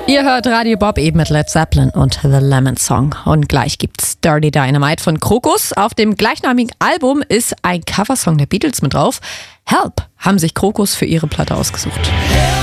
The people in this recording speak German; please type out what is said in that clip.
Ihr hört Radio Bob eben mit Led Zeppelin und The Lemon Song. Und gleich gibt's Dirty Dynamite von Krokus. Auf dem gleichnamigen Album ist ein Coversong der Beatles mit drauf. Help haben sich Krokus für ihre Platte ausgesucht.